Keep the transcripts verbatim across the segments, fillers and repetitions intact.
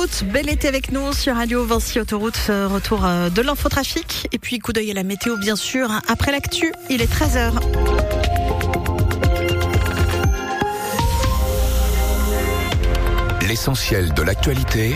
Autoroute. Bel été avec nous sur Radio Vinci Autoroute. Retour de l'infotrafic. Et puis coup d'œil à la météo, bien sûr. Après l'actu, il est treize heures. L'essentiel de l'actualité,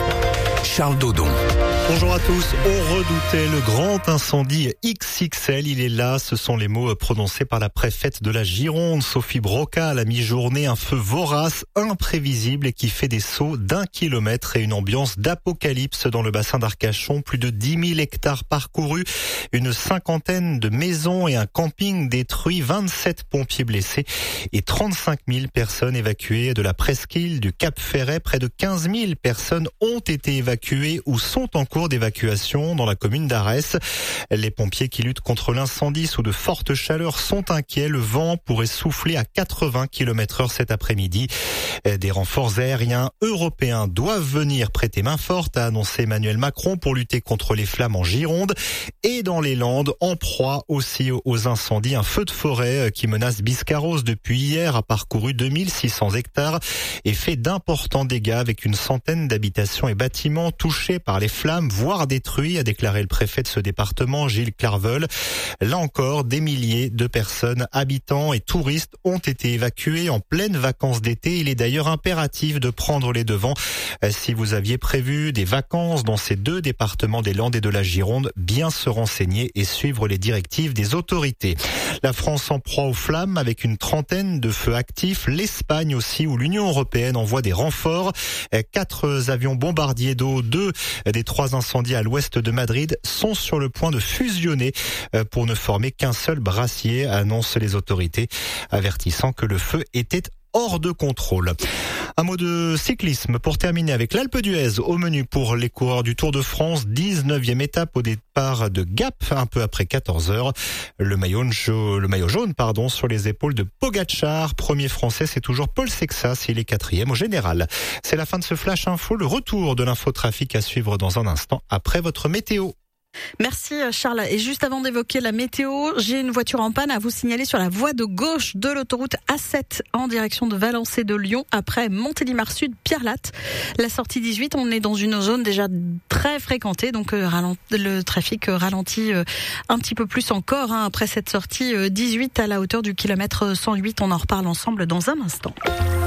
Charles Dodon. Bonjour à tous. On redoutait le grand incendie X X L. Il est là. Ce sont les mots prononcés par la préfète de la Gironde, Sophie Broca, à la mi-journée. Un feu vorace, imprévisible et qui fait des sauts d'un kilomètre et une ambiance d'apocalypse dans le bassin d'Arcachon. Plus de dix mille hectares parcourus, une cinquantaine de maisons et un camping détruit, vingt-sept pompiers blessés et trente-cinq mille personnes évacuées de la presqu'île du Cap Ferret. Près de quinze mille personnes ont été évacuées ou sont en cours d'évacuation dans la commune d'Arès. Les pompiers qui luttent contre l'incendie sous de fortes chaleurs sont inquiets. Le vent pourrait souffler à quatre-vingts kilomètres heure cet après-midi. Des renforts aériens européens doivent venir prêter main forte, a annoncé Emmanuel Macron, pour lutter contre les flammes en Gironde et dans les Landes, en proie aussi aux incendies. Un feu de forêt qui menace Biscarrosse depuis hier a parcouru deux mille six cents hectares et fait d'importants dégâts avec une centaine d'habitations et bâtiments touchés par les flammes, voire détruits, a déclaré le préfet de ce département, Gilles Clarvel. Là encore, des milliers de personnes, habitants et touristes ont été évacués en pleine vacances d'été. Il est d'ailleurs impératif de prendre les devants. Si vous aviez prévu des vacances dans ces deux départements des Landes et de la Gironde, bien se renseigner et suivre les directives des autorités. La France en proie aux flammes avec une trentaine de feux actifs. L'Espagne aussi, où l'Union européenne envoie des renforts. Quatre avions bombardiers d'eau, deux des trois incendies à l'ouest de Madrid sont sur le point de fusionner pour ne former qu'un seul brassier, annoncent les autorités, avertissant que le feu était hors de contrôle. Un mot de cyclisme pour terminer avec l'Alpe d'Huez au menu pour les coureurs du Tour de France. dix-neuvième étape au départ de Gap, un peu après quatorze heures. Le maillot, le maillot jaune pardon, sur les épaules de Pogacar. Premier français, c'est toujours Paul Sexas. Il est quatrième au général. C'est la fin de ce Flash Info. Le retour de l'infotrafic à suivre dans un instant après votre météo. Merci Charles. Et juste avant d'évoquer la météo, j'ai une voiture en panne à vous signaler sur la voie de gauche de l'autoroute A sept en direction de Valence et de Lyon après Montélimar Sud, Pierre-Latte. La sortie dix-huit, on est dans une zone déjà très fréquentée, donc le trafic ralentit un petit peu plus encore hein, après cette sortie dix-huit à la hauteur du kilomètre cent huit. On en reparle ensemble dans un instant.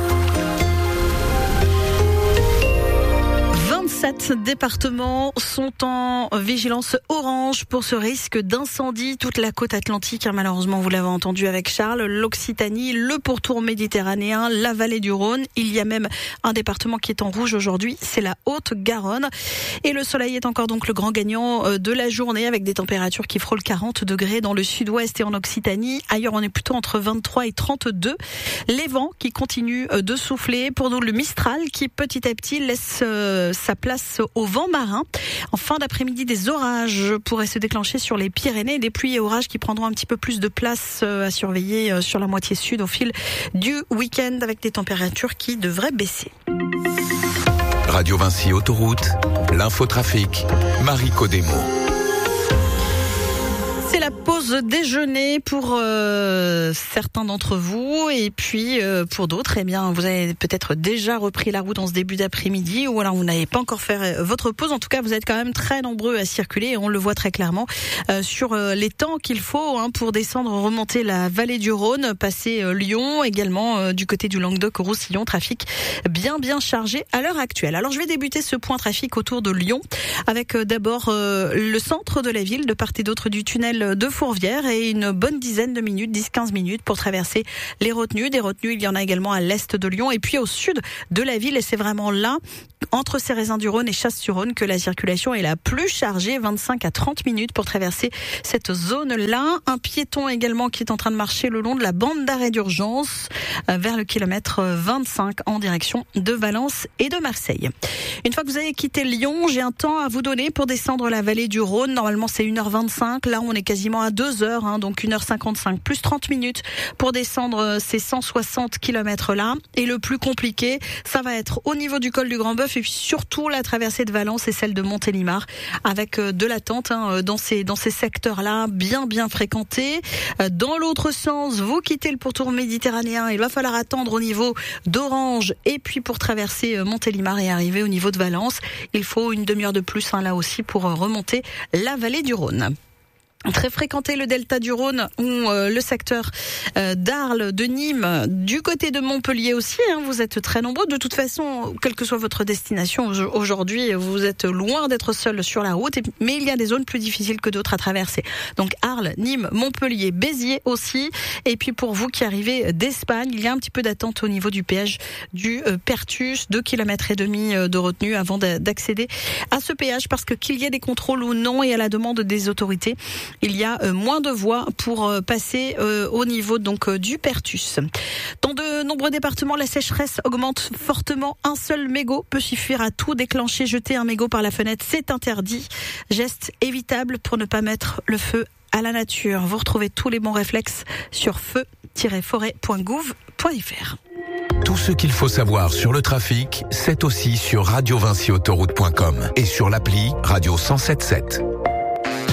vingt-sept départements sont en vigilance orange pour ce risque d'incendie. Toute la côte atlantique, hein, malheureusement, vous l'avez entendu avec Charles, l'Occitanie, le pourtour méditerranéen, la vallée du Rhône. Il y a même un département qui est en rouge aujourd'hui, c'est la Haute-Garonne. Et le soleil est encore donc le grand gagnant de la journée avec des températures qui frôlent quarante degrés dans le sud-ouest et en Occitanie. Ailleurs, on est plutôt entre vingt-trois et trente-deux. Les vents qui continuent de souffler. Pour nous, le Mistral qui petit à petit laisse euh, sa place au vent marin. En fin d'après-midi, des orages pourraient se déclencher sur les Pyrénées. Des pluies et orages qui prendront un petit peu plus de place à surveiller sur la moitié sud au fil du week-end avec des températures qui devraient baisser. Radio Vinci Autoroute, l'infotrafic, Marie Codemo. C'est la pause déjeuner pour euh, certains d'entre vous et puis euh, pour d'autres, eh bien, vous avez peut-être déjà repris la route en ce début d'après-midi ou alors vous n'avez pas encore fait votre pause. En tout cas, vous êtes quand même très nombreux à circuler et on le voit très clairement euh, sur euh, les temps qu'il faut hein, pour descendre, remonter la vallée du Rhône, passer euh, Lyon, également euh, du côté du Languedoc-Roussillon, trafic bien bien chargé à l'heure actuelle. Alors je vais débuter ce point trafic autour de Lyon avec euh, d'abord euh, le centre de la ville, de part et d'autre du tunnel de Fourvière et une bonne dizaine de minutes, dix à quinze minutes pour traverser les retenues. Des retenues, il y en a également à l'est de Lyon et puis au sud de la ville et c'est vraiment là, entre Cérézin-du-Rhône et Chasse-sur-Rhône, que la circulation est la plus chargée, vingt-cinq à trente minutes pour traverser cette zone-là. Un piéton également qui est en train de marcher le long de la bande d'arrêt d'urgence vers le kilomètre vingt-cinq en direction de Valence et de Marseille. Une fois que vous avez quitté Lyon, j'ai un temps à vous donner pour descendre la vallée du Rhône. Normalement, c'est une heure vingt-cinq. Là, on est quasiment à deux heures, hein, donc une heure cinquante-cinq plus trente minutes pour descendre ces cent soixante kilomètres là. Et le plus compliqué, ça va être au niveau du col du Grand-Bœuf et puis surtout la traversée de Valence et celle de Montélimar, avec de l'attente hein, dans ces dans ces secteurs-là bien bien fréquentés. Dans l'autre sens, vous quittez le pourtour méditerranéen, il va falloir attendre au niveau d'Orange et puis pour traverser Montélimar et arriver au niveau de Valence, il faut une demi-heure de plus hein, là aussi pour remonter la vallée du Rhône. Très fréquenté le delta du Rhône ou euh, le secteur euh, d'Arles, de Nîmes, du côté de Montpellier aussi, hein, vous êtes très nombreux. De toute façon, quelle que soit votre destination aujourd'hui, vous êtes loin d'être seul sur la route, mais il y a des zones plus difficiles que d'autres à traverser. Donc Arles, Nîmes, Montpellier, Béziers aussi. Et puis pour vous qui arrivez d'Espagne, il y a un petit peu d'attente au niveau du péage du euh, Pertus, deux kilomètres et demi de retenue avant d'accéder à ce péage, parce que qu'il y ait des contrôles ou non et à la demande des autorités, il y a euh, moins de voies pour euh, passer euh, au niveau donc euh, du Pertus. Dans de nombreux départements, la sécheresse augmente fortement. Un seul mégot peut suffire à tout déclencher. Jeter un mégot par la fenêtre, c'est interdit. Geste évitable pour ne pas mettre le feu à la nature. Vous retrouvez tous les bons réflexes sur feu tiret forêt point gouv point f r. Tout ce qu'il faut savoir sur le trafic, c'est aussi sur radio vinci autoroute point com et sur l'appli Radio cent sept sept.